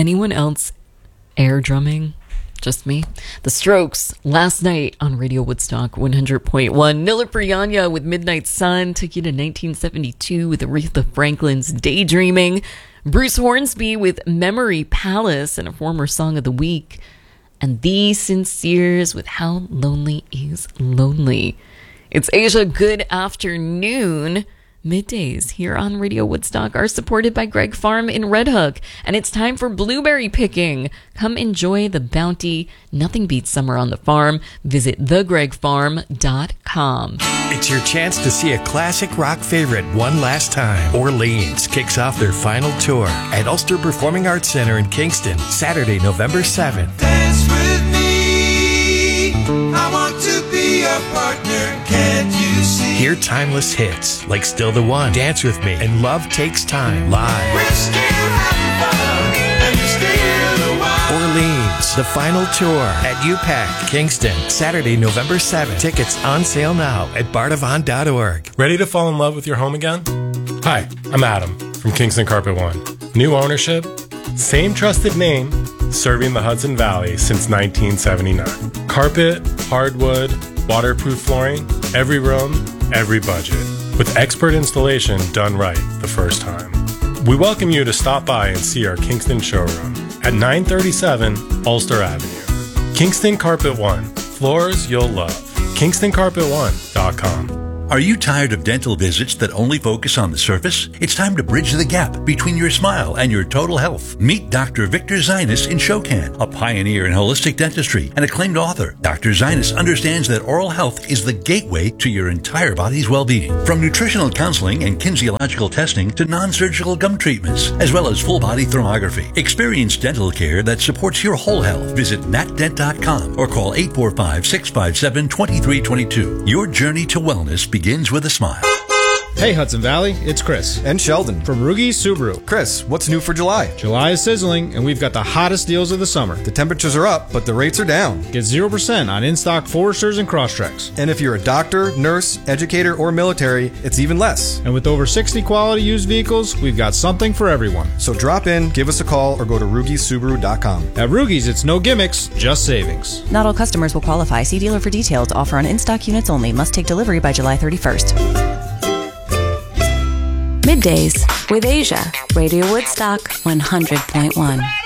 anyone else air drumming? Just me? The Strokes, last night on Radio Woodstock 100.1. Nila Priyanya with Midnight Sun took you to 1972 with Aretha Franklin's Daydreaming. Bruce Hornsby with Memory Palace and a former Song of the Week. And The Sinceres with How Lonely Is Lonely. It's Asia. Good afternoon. Middays here on Radio Woodstock are supported by Greg Farm in Red Hook, and it's time for blueberry picking. Come enjoy the bounty. Nothing beats summer on the farm. Visit thegregfarm.com. It's your chance to see a classic rock favorite one last time. Orleans kicks off their final tour at Ulster Performing Arts Center in Kingston, Saturday, November 7th. Dance with me. I want to be a partner. Can't you see? Hear timeless hits like Still the One, Dance With Me, and Love Takes Time live. We're still having fun, and you're still the one. Orleans, the final tour at UPAC, Kingston, Saturday, November 7th. Tickets on sale now at bardavon.org. Ready to fall in love with your home again? Hi, I'm Adam from Kingston Carpet One. New ownership, same trusted name, serving the Hudson Valley since 1979. Carpet, hardwood, waterproof flooring, every room, every budget, with expert installation done right the first time. We welcome you to stop by and see our Kingston showroom at 937 Ulster Avenue. Kingston Carpet One, floors you'll love. KingstonCarpet1.com. Are you tired of dental visits that only focus on the surface? It's time to bridge the gap between your smile and your total health. Meet Dr. Victor Zinus in Shokan, a pioneer in holistic dentistry and acclaimed author. Dr. Zinus understands that oral health is the gateway to your entire body's well-being. From nutritional counseling and kinesiological testing to non-surgical gum treatments, as well as full-body thermography. Experience dental care that supports your whole health. Visit natdent.com or call 845-657-2322. Your journey to wellness begins with a smile. Hey Hudson Valley, it's Chris. And Sheldon. From Rugi's Subaru. Chris, what's new for July? July is sizzling, and we've got the hottest deals of the summer. The temperatures are up, but the rates are down. Get 0% on in-stock Foresters and Crosstreks. And if you're a doctor, nurse, educator, or military, it's even less. And with over 60 quality used vehicles, we've got something for everyone. So drop in, give us a call, or go to RugiSubaru.com. At Rugi's, it's no gimmicks, just savings. Not all customers will qualify. See dealer for details. Offer on in-stock units only. Must take delivery by July 31st. Middays with Asia. Radio Woodstock 100.1.